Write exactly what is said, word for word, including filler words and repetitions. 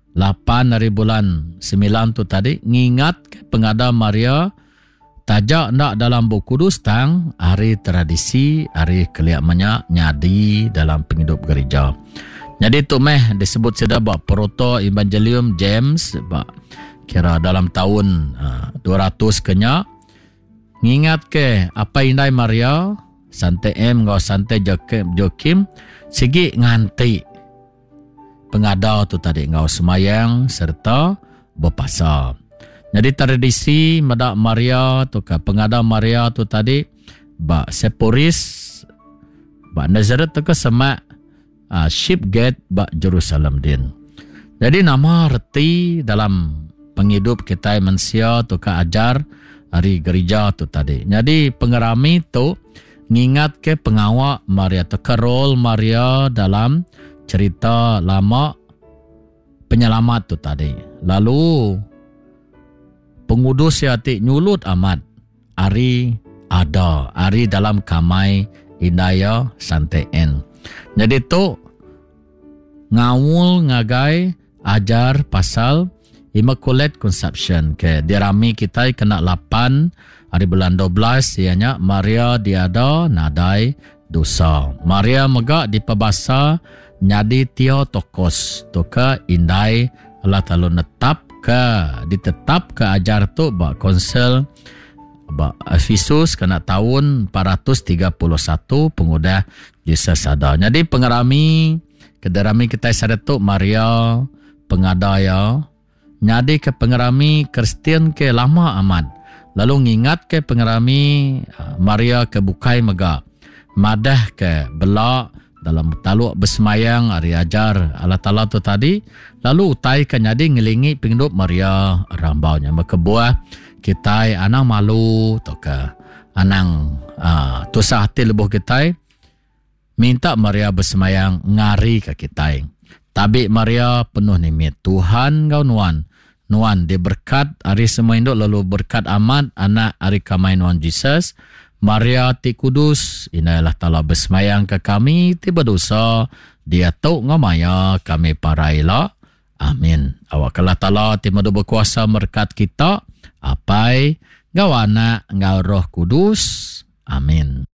lapan hari bulan sembilan tu tadi, ngingat ke pengada Maria tajak ndak dalam buku kudus tang hari tradisi, hari keliak menyak nyadi dalam penghidup gereja. Jadi tu meh disebut sudah bak proto evangelium James bak kira dalam tahun uh, dua ratus kenya, ngingat ke apa indai Maria santai em ngau santai Jokim, Jokim segi nganti pengada tu tadi ngau semayang serta berpuasa. Jadi tradisi medak Maria tu ke pengada Maria tu tadi bak Seporis bak Nazareth tu ke semak uh, Sheep Gate bak Jerusalem din. Jadi nama reti dalam penghidup kita manusia tu ke ajar hari gereja tu tadi. Jadi pengerami tu ngingat ke pengawak Maria tu ke role Maria dalam cerita lama penyelamat tu tadi. Lalu pengudus yati nyulut amat ari ada ari dalam kamai indaya santein. Jadi tu ngawul ngagai ajar pasal Immaculate Conception ke dirami kita kena lapan hari bulan dua belas ianya Maria diada nadai dosa. Maria megak dipebasa nyadi Theotokos tu ke indai Allah Ta'ala netap ke ditetap ke ajar tu bak konsel bak Efesus kena tahun empat ratus tiga puluh satu pengudah Yesus ada. Jadi pengerami kederami kita sada tu Maria pengadaya nyadi ke pengerami Kristian ke lama amat. Lalu ngingat ke pengerami Maria ke bukai mega madah ke belak dalam taluk bersemayang hari ajar Allah Ta'ala tu tadi. Lalu utai ke nyadi ngelingi penghidup Maria rambaunya. Maka buah kita anang malu tu ke anang uh, tusah hati lebuh kita minta Maria bersemayang ngari ke kita. Tapi Maria penuh nimit Tuhan kau nuan nuan dia berkat hari semua induk lalu berkat amat anak hari kamai nuan Jesus Maria ti kudus inalah Ta'ala bersemayang ke kami tiba dosa dia tau ngamaya kami paraila amin. Awak Allah Ta'ala ti madu berkuasa merkat kita apai ngau anak ngau roh kudus amin.